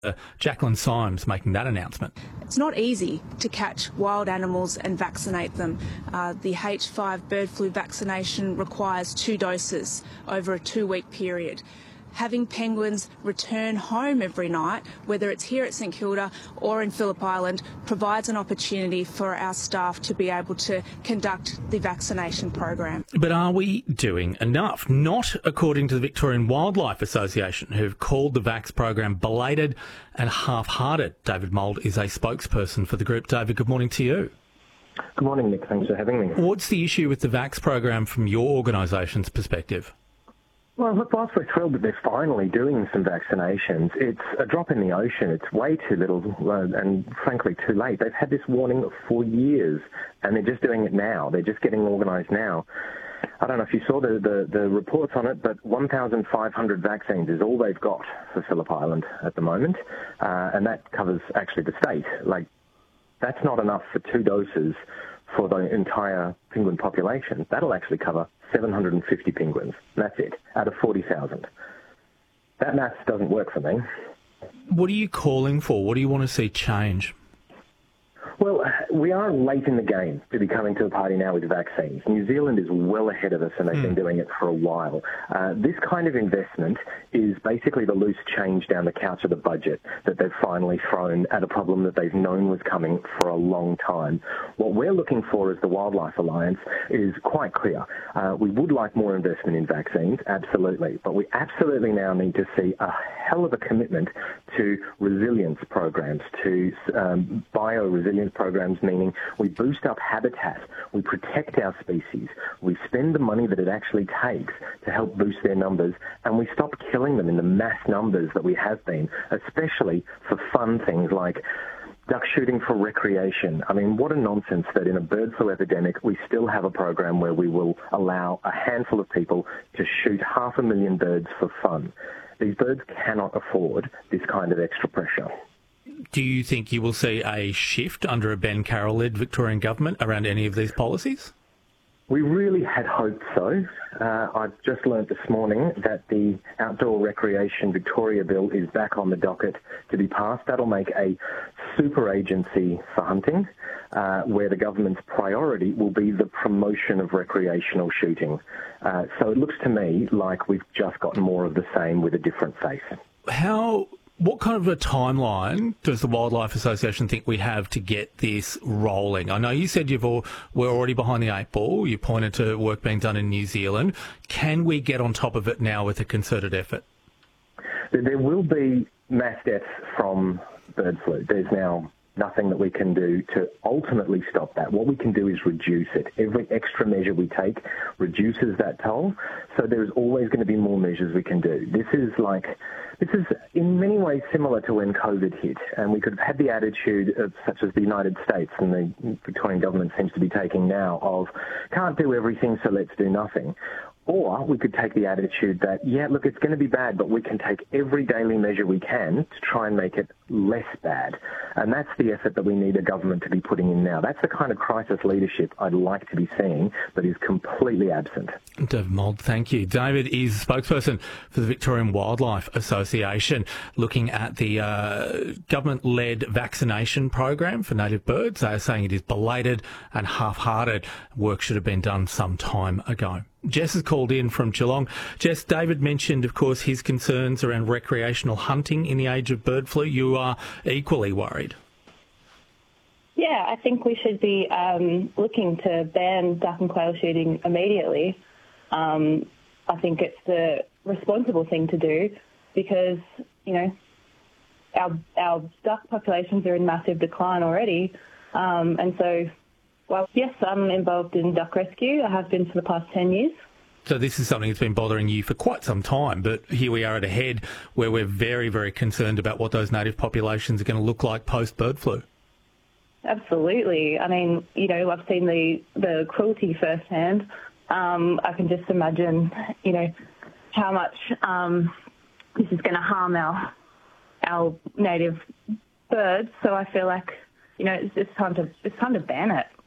Jacqueline Symes making that announcement. It's not easy to catch wild animals and vaccinate them. The H5 bird flu vaccination requires 2 doses over a 2-week period. Having penguins return home every night, whether it's here at St Kilda or in Phillip Island, provides an opportunity for our staff to be able to conduct the vaccination program. But are we doing enough? Not according to the Victorian Wildlife Association, who've called the Vax program belated and half-hearted. David Mould is a spokesperson for the group. David, good morning to you. Good morning, Nick. Thanks for having me. What's the issue with the Vax program from your organisation's perspective? Well, look, whilst we're thrilled that they're finally doing some vaccinations, it's a drop in the ocean. It's way too little and, frankly, too late. They've had this warning for years, and they're just doing it now. They're just getting organised now. I don't know if you saw the reports on it, but 1,500 vaccines is all they've got for Phillip Island at the moment, and that covers actually the state. Like, that's not enough for 2 doses for the entire penguin population. That'll actually cover 750 penguins. That's it, out of 40,000. That maths doesn't work for me. What are you calling for? What do you want to see change? Well, we are late in the game to be coming to the party now with vaccines. New Zealand is well ahead of us, and they've been doing it for a while. This kind of investment is basically the loose change down the couch of the budget that they've finally thrown at a problem that they've known was coming for a long time. What we're looking for as the Wildlife Alliance is quite clear. We would like more investment in vaccines, absolutely, but we absolutely now need to see a hell of a commitment to resilience programs, to bio-resilience programs, meaning we boost up habitat, we protect our species, we spend the money that it actually takes to help boost their numbers, and we stop killing them in the mass numbers that we have been, especially for fun things like duck shooting for recreation. I mean, what a nonsense that in a bird flu epidemic we still have a program where we will allow a handful of people to shoot 500,000 birds for fun. These birds cannot afford this kind of extra pressure. Do you think you will see a shift under a Ben Carroll-led Victorian government around any of these policies? We really had hoped so. I've just learnt this morning that the Outdoor Recreation Victoria Bill is back on the docket to be passed. That'll make a super agency for hunting, where the government's priority will be the promotion of recreational shooting. So it looks to me like we've just got more of the same with a different face. What kind of a timeline does the Wildlife Association think we have to get this rolling? I know you said we're already behind the 8 ball. You pointed to work being done in New Zealand. Can we get on top of it now with a concerted effort? There will be mass deaths from bird flu. There's now nothing that we can do to ultimately stop that. What we can do is reduce it. Every extra measure we take reduces that toll, so there's always going to be more measures we can do. This is in many ways similar to when COVID hit, and we could have had the attitude of, such as the United States and the Victorian government seems to be taking now, of can't do everything, so let's do nothing. Or we could take the attitude that, yeah, look, it's going to be bad, but we can take every daily measure we can to try and make it less bad. And that's the effort that we need a government to be putting in now. That's the kind of crisis leadership I'd like to be seeing, but is completely absent. David Mould, thank you. David is spokesperson for the Victorian Wildlife Association, looking at the government-led vaccination program for native birds. They are saying it is belated and half-hearted. Work should have been done some time ago. Jess has called in from Geelong. Jess, David mentioned, of course, his concerns around recreational hunting in the age of bird flu. You are equally worried. Yeah, I think we should be looking to ban duck and quail shooting immediately. I think it's the responsible thing to do because, you know, our duck populations are in massive decline already. And so, well, yes, I'm involved in duck rescue. I have been for the past 10 years. So this is something that's been bothering you for quite some time, but here we are at a head where we're very, very concerned about what those native populations are going to look like post-bird flu. Absolutely. I mean, you know, I've seen the cruelty firsthand. I can just imagine, you know, how much this is going to harm our native birds. So I feel like, you know, it's time to ban it.